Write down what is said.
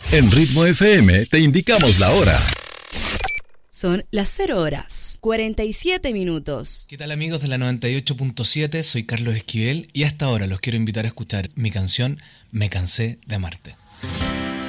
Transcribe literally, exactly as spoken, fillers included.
En Ritmo F M te indicamos la hora. Son las cero horas, cuarenta y siete minutos. ¿Qué tal, amigos de la noventa y ocho punto siete? Soy Carlos Esquivel y hasta ahora los quiero invitar a escuchar mi canción Me cansé de amarte.